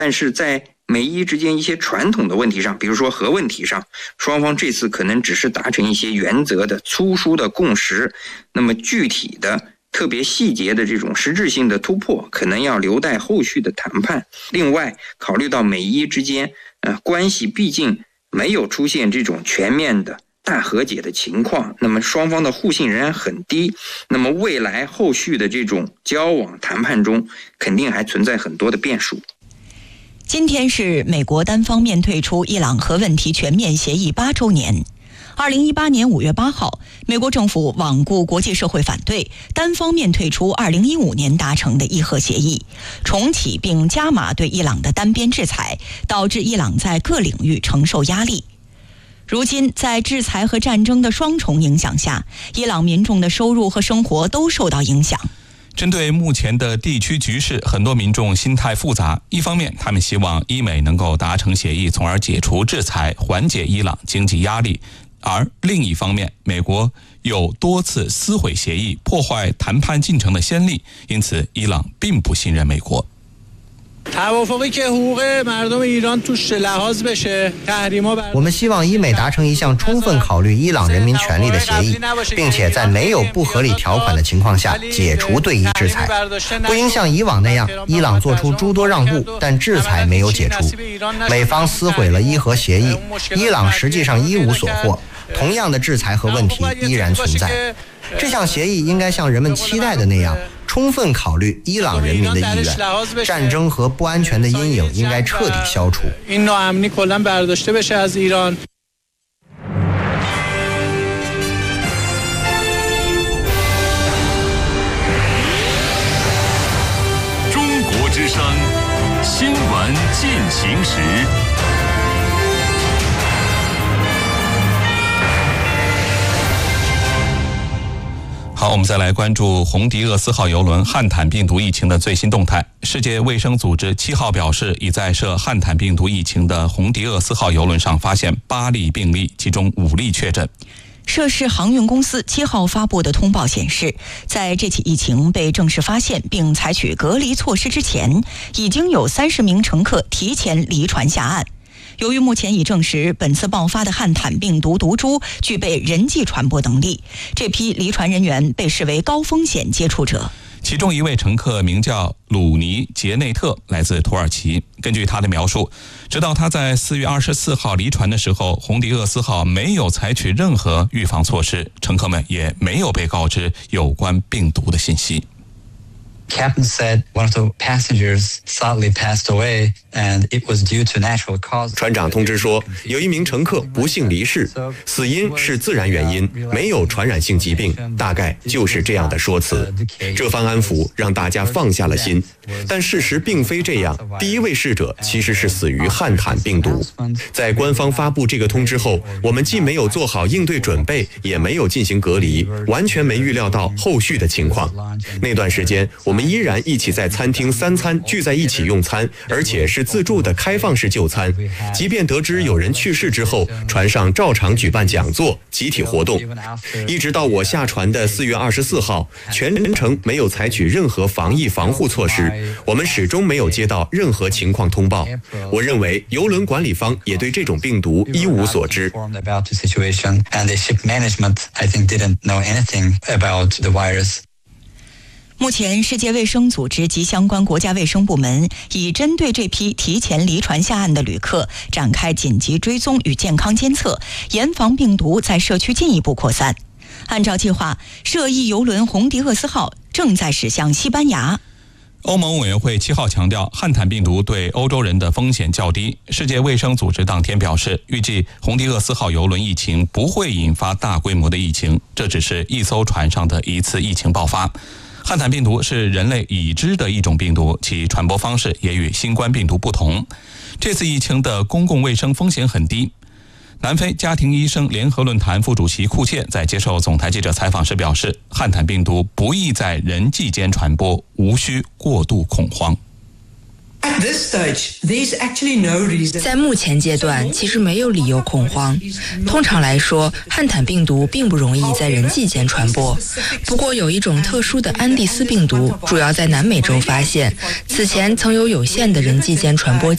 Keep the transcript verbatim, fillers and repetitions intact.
但是在美伊之间一些传统的问题上，比如说核问题上，双方这次可能只是达成一些原则的粗疏的共识，那么具体的特别细节的这种实质性的突破可能要留待后续的谈判。另外考虑到美伊之间呃关系毕竟没有出现这种全面的大和解的情况，那么双方的互信仍然很低，那么未来后续的这种交往谈判中肯定还存在很多的变数。 今天是美国单方面退出伊朗核问题全面协议八周年。二零一八年五月八号，美国政府罔顾国际社会反对，单方面退出二零一五年达成的伊核协议，重启并加码对伊朗的单边制裁，导致伊朗在各领域承受压力。如今，在制裁和战争的双重影响下，伊朗民众的收入和生活都受到影响。 针对目前的地区局势，很多民众心态复杂。一方面，他们希望伊美能够达成协议，从而解除制裁，缓解伊朗经济压力；而另一方面，美国有多次撕毁协议、破坏谈判进程的先例，因此伊朗并不信任美国。 我们希望伊美达成一项充分考虑伊朗人民权利的协议，并且在没有不合理条款的情况下解除对伊制裁，不应像以往那样伊朗做出诸多让步，但制裁没有解除。美方撕毁了伊核协议，伊朗实际上一无所获，同样的制裁和问题依然存在。这项协议应该像人们期待的那样，充分考虑伊朗人民的意愿，战争和不安全的阴影应该彻底消除。 中国之声新闻进行时。 好，我们再来关注红迪厄斯号邮轮汉坦病毒疫情的最新动态。世界卫生组织七号表示，已在涉汉坦病毒疫情的红迪厄斯号邮轮上发现八例病例，其中五例确诊。 涉事航运公司七号发布的通报显示，在这起疫情被正式发现并采取隔离措施之前，已经有三十名乘客提前离船下岸。由于目前已证实本次爆发的汉坦病毒毒株具备人际传播能力，这批离船人员被视为高风险接触者。 其中一位乘客名叫鲁尼杰内特，来自土耳其。根据他的描述，直到他在四月二十四号离船的时候，红迪厄斯号没有采取任何预防措施，乘客们也没有被告知有关病毒的信息。 Captain said one of the passengers sadly passed away, and it was due to natural causes. 船长通知说，有一名乘客不幸离世，死因是自然原因，没有传染性疾病，大概就是这样的说辞。这番安抚让大家放下了心，但事实并非这样。第一位逝者其实是死于汉坦病毒。在官方发布这个通知后，我们既没有做好应对准备，也没有进行隔离，完全没预料到后续的情况。那段时间，我们依然一起在餐厅三餐聚在一起用餐，而且是自助的开放式就餐。即便得知有人去世之后，船上照常举办讲座、集体活动。一直到我下船的四月二十四号，全程没有采取任何防疫防护措施，我们始终没有接到任何情况通报。我认为邮轮管理方也对这种病毒一无所知。 目前，世界卫生组织及相关国家卫生部门已针对这批提前离船下岸的旅客展开紧急追踪与健康监测，严防病毒在社区进一步扩散。按照计划，涉疫邮轮红迪厄斯号正在驶向西班牙。 欧盟委员会七号强调，汉坦病毒对欧洲人的风险较低。世界卫生组织当天表示，预计红迪厄斯号邮轮疫情不会引发大规模的疫情，这只是一艘船上的一次疫情爆发。汉坦病毒是人类已知的一种病毒，其传播方式也与新冠病毒不同。这次疫情的公共卫生风险很低。南非家庭医生联合论坛副主席库切在接受总台记者采访时表示，汉坦病毒不易在人际间传播，无需过度恐慌。 在目前阶段，其实没有理由恐慌。通常来说，汉坦病毒并不容易在人际间传播。不过，有一种特殊的安第斯病毒，主要在南美洲发现，此前曾有有限的人际间传播